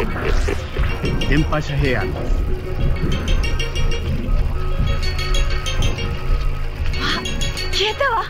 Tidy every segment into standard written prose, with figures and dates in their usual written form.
電波車平安です。 あ、消えたわ。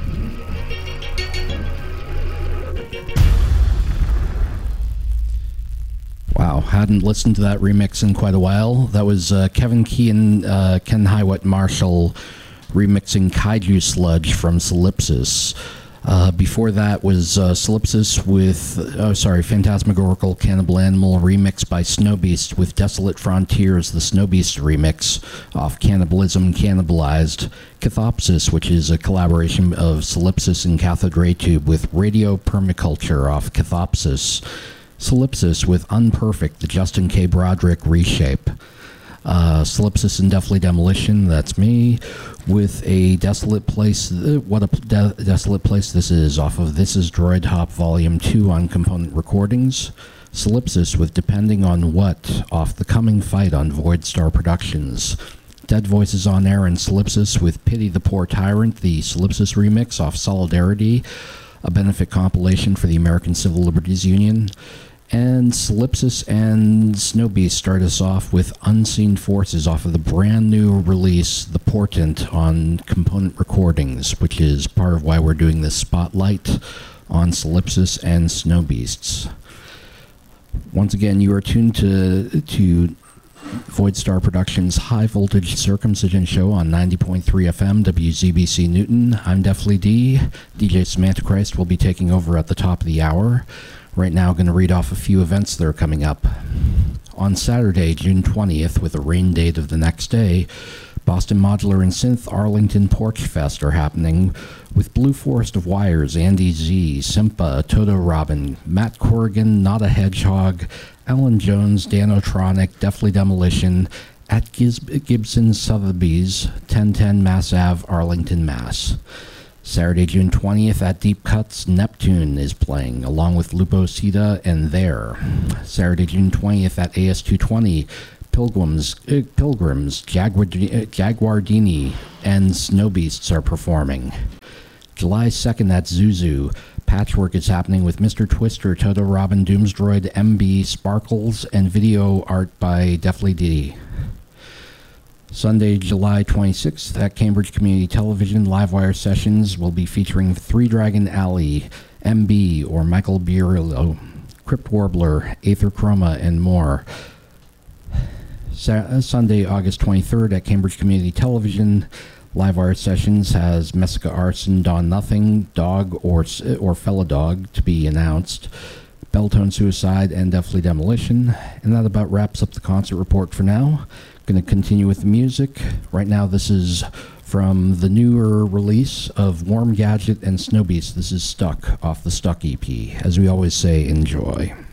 Wow, hadn't listened to that remix in quite a while. That was Kevin Key and Ken Highwet Marshall remixing Kaiju Sludge from Solipsis. Before that was Solipsis with, Phantasmagorical Cannibal Animal remixed by Snowbeast with Desolate Frontiers, the Snowbeast remix off Cannibalism Cannibalized. Cathopsis, which is a collaboration of Solipsis and Cathode Ray Tube with Radio Permaculture off Cathopsis. Solipsis with Unperfect, the Justin K. Broderick reshape. Solipsis and Deathly Demolition, that's me, with a Desolate Place. What a desolate place this is, off of This Is Droid Hop Volume 2 on Component Recordings. Solipsis with Depending on What, off The Coming Fight on Void Star Productions. Dead Voices on Air and Solipsis with Pity the Poor Tyrant, the Solipsis remix off Solidarity, a benefit compilation for the American Civil Liberties Union. And Solipsis and Snowbeast start us off with Unseen Forces off of the brand new release, The Portent, on Component Recordings, which is part of why we're doing this spotlight on Solipsis and Snowbeasts. Once again, you are tuned to Void Star Productions' High Voltage Circumcision Show on 90.3 FM WZBC Newton. I'm Deathly D. DJ Samantha Christ will be taking over at the top of the hour. Right now, I'm going to read off a few events that are coming up. On Saturday, June 20th, with a rain date of the next day, Boston Modular and Synth Arlington Porch Fest are happening with Blue Forest of Wires, Andy Z, Simpa, Toto Robin, Matt Corrigan, Not a Hedgehog, Alan Jones, Danotronic, Deathly Demolition, at Gibson Sotheby's, 1010 Mass Ave, Arlington, Mass. Saturday, June 20th, at Deep Cuts, Neptune is playing, along with Lupo Sita and There. Saturday, June 20th, at AS220, Pilgrims, Jaguardini, and Snowbeasts are performing. July 2nd, at Zuzu, Patchwork is happening with Mr. Twister, Toto Robin, Doomsdroid, MB, Sparkles, and video art by Deathly D. Sunday, July 26th, at Cambridge Community Television, Livewire Sessions will be featuring Three Dragon Alley, MB, or Michael Bierillo, Crypt Warbler, Aether Chroma, and more. Sunday, August 23rd, at Cambridge Community Television, Livewire Sessions has Messica Arson, Dawn Nothing, Dog, or Fella Dog to be announced, Belltone Suicide, and Deathly Demolition. And that about wraps up the concert report for now. Going to continue with the music. Right now, this is from the newer release of Warm Gadget and Snowbeast. This is Stuck off the Stuck EP. As we always say, enjoy.